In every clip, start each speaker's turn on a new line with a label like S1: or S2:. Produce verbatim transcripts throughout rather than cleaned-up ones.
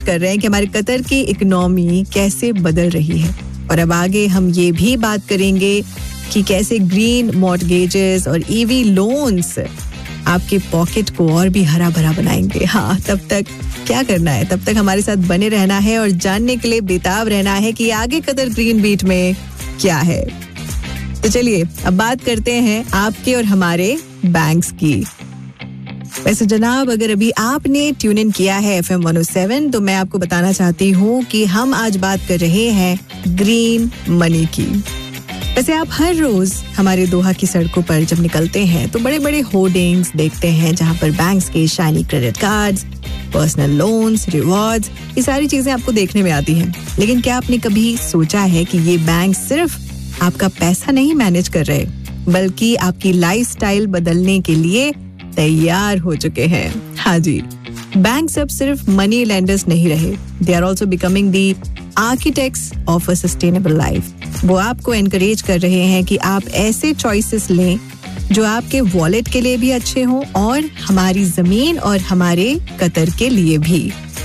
S1: कर रहे हैं कि हमारे कतर की इकोनॉमी कैसे बदल रही है, और अब आगे हम ये भी बात करेंगे कि कैसे ग्रीन मॉर्टगेजेस और ईवी लोन्स आपके पॉकेट को और भी हरा भरा बनाएंगे। हाँ, तब तक क्या करना है? तब तक हमारे साथ बने रहना है और जानने के लिए बेताब रहना है कि आगे कतर ग्रीन बीट में क्या है। तो चलिए अब बात करते हैं आपके और हमारे बैंक्स की। वैसे जनाब, अगर अभी आपने ट्यून इन किया है F M one O seven, तो मैं आपको बताना चाहती हूँ कि हम आज बात कर रहे हैं ग्रीन मनी की। वैसे आप हर रोज हमारे दोहा की सड़कों पर जब निकलते हैं तो बड़े बड़े होर्डिंग्स देखते हैं जहां पर बैंक्स के shiny credit cards, personal loans, rewards, ये सारी चीजें आपको देखने में आती हैं। लेकिन क्या आपने कभी सोचा है कि ये बैंक सिर्फ आपका पैसा नहीं मैनेज कर रहे, बल्कि आपकी लाइफस्टाइल बदलने के लिए तैयार हो चुके हैं? हाँ जी, बैंक अब सिर्फ मनी लेंडर्स नहीं रहे, they are also becoming the architects of a sustainable life. वो आपको एनकरेज कर रहे हैं कि आप ऐसे चॉइसेस लें जो आपके वॉलेट के लिए भी अच्छे हों और हमारी जमीन और हमारे कतर के लिए भी।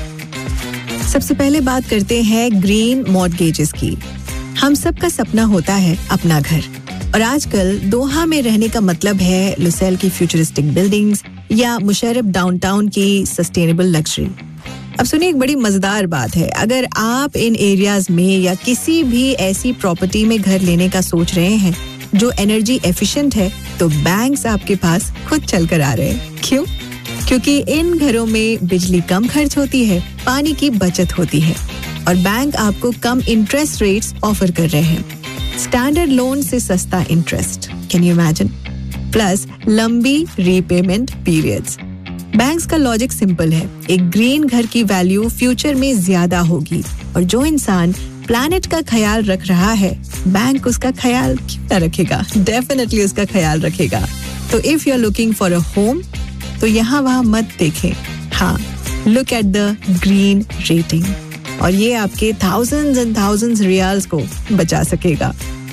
S1: सबसे पहले बात करते हैं ग्रीन मॉर्टगेजेस की। हम सबका सपना होता है अपना घर, और आजकल दोहा में रहने का मतलब है लुसेल की फ्यूचरिस्टिक बिल्डिंग्स या मुशर्रफ डाउनटाउन की सस्टेनेबल लग्जरी। अब सुनिए, एक बड़ी मजेदार बात है, अगर आप इन एरियाज में या किसी भी ऐसी प्रॉपर्टी में घर लेने का सोच रहे हैं जो एनर्जी एफिशिएंट है, तो बैंक्स आपके पास खुद चल कर आ रहे हैं। क्यों? क्योंकि इन घरों में बिजली कम खर्च होती है, पानी की बचत होती है, और बैंक आपको कम इंटरेस्ट रेट्स ऑफर कर रहे हैं। स्टैंडर्ड लोन से सस्ता interest, can you imagine, plus लंबी रीपेमेंट पीरियड्स। बैंक्स का लॉजिक सिंपल है, एक ग्रीन घर की वैल्यू फ्यूचर में ज्यादा होगी, और जो इंसान प्लैनेट का ख्याल रख रहा है, बैंक उसका ख्याल क्यों ना रखेगा? डेफिनेटली उसका ख्याल रखेगा। तो if you are looking for a home, तो यहाँ वहाँ मत देखें, हाँ, look at the green rating, और ये आपके थाउजेंड्स एंड थाउजेंड्स रियाल्स को बचा सकेगा।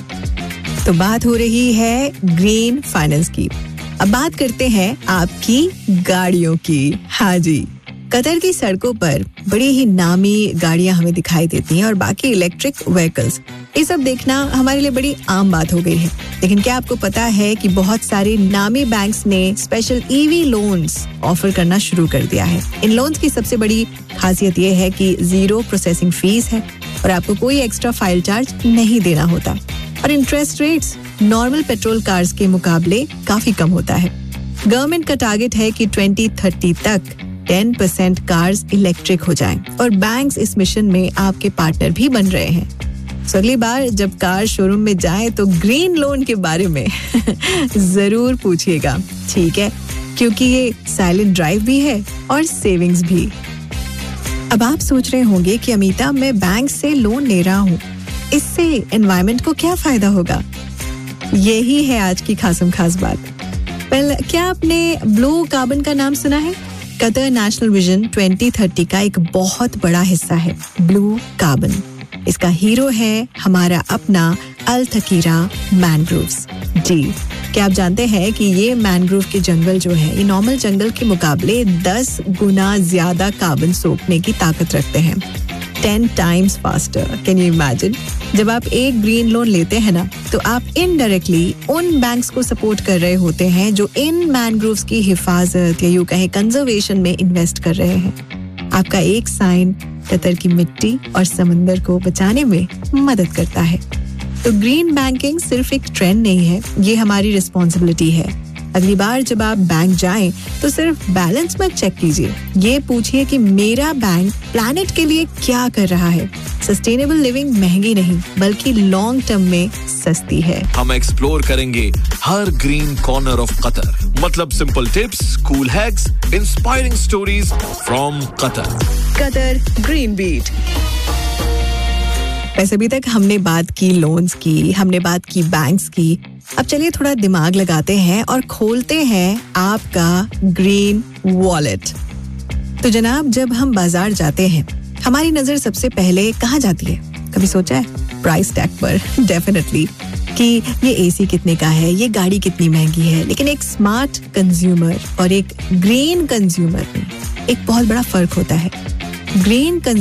S1: तो बात हो रही है ग्रीन फाइनेंस की। अब बात करते हैं आपकी गाड़ियों की। हाँ जी, कतर की सड़कों पर बड़ी ही नामी गाड़ियां हमें दिखाई देती हैं, और बाकी इलेक्ट्रिक व्हीकल्स, ये सब देखना हमारे लिए बड़ी आम बात हो गई है। लेकिन क्या आपको पता है कि बहुत सारे नामी बैंक्स ने स्पेशल ईवी लोन्स ऑफर करना शुरू कर दिया है। इन लोन्स की सबसे बड़ी खासियत ये है कि जीरो प्रोसेसिंग फीस है, और आपको कोई एक्स्ट्रा फाइल चार्ज नहीं देना होता, और interest rates normal petrol cars के मुकाबले काफी कम होता है। गवर्नमेंट का टारगेट है कि ट्वेंटी थर्टी तक टेन परसेंट कार्स इलेक्ट्रिक हो जाएं, और बैंक्स इस मिशन में आपके पार्टनर भी बन रहे हैं। सो अगली बार जब कार शोरूम में जाएं तो ग्रीन लोन के बारे में जरूर पूछिएगा, ठीक है? क्योंकि ये साइलेंट ड्राइव भी है और सेविंग्स भी। अब आप सोच रहे होंगे कि अमीता, मैं बैंक से लोन ले रहा हूँ, इससे एनवायरनमेंट को क्या फायदा होगा? यही है आज की खासम खास बात। पहले, क्या आपने ब्लू कार्बन का नाम सुना है? Qatar national vision twenty thirty का एक बहुत बड़ा हिस्सा है ब्लू कार्बन। इसका हीरो है हमारा अपना अल थकीरा मैनग्रोव्स। जी, क्या आप जानते हैं कि ये मैनग्रोव के जंगल जो है, ये नॉर्मल जंगल के मुकाबले दस गुना ज्यादा कार्बन सोखने की ताकत रखते हैं, ten times faster. Can you imagine? जब आप एक ग्रीन लोन लेते हैं ना, तो आप इनडायरेक्टली उन बैंक्स को सपोर्ट कर रहे होते हैं जो इन मैनग्रोव्स की हिफाजत या यूं कहें कंजर्वेशन में इन्वेस्ट कर रहे हैं। आपका एक साइन कतर की मिट्टी और समंदर को बचाने में मदद करता है। तो ग्रीन बैंकिंग सिर्फ एक ट्रेंड नहीं है, ये हमारी रिस्पॉन्सिबिलिटी है। अगली बार जब आप बैंक जाएं तो सिर्फ बैलेंस मत चेक कीजिए, ये पूछिए कि मेरा बैंक प्लैनेट के लिए क्या कर रहा है। सस्टेनेबल लिविंग महंगी नहीं, बल्कि लॉन्ग टर्म में सस्ती है।
S2: हम एक्सप्लोर करेंगे हर ग्रीन कॉर्नर ऑफ कतर, मतलब simple tips, cool hacks, inspiring stories from Qatar.
S1: Qatar green beat. वैसे अभी तक हमने बात की लोन्स की, हमने बात की बैंक्स की। अब चलिए थोड़ा दिमाग लगाते हैं और खोलते हैं आपका ग्रीन वॉलेट। तो जनाब, जब हम बाजार जाते हैं, हमारी नजर सबसे पहले कहाँ जाती है? कभी सोचा है? प्राइस टैग पर। डेफिनेटली कि ये एसी कितने का है, ये गाड़ी कितनी महंगी है। लेकिन एक स्मार्ट कंज्यूमर और एक ग्रीन कंज्यूमर में एक बहुत बड़ा फर्क होता है। ग्रीन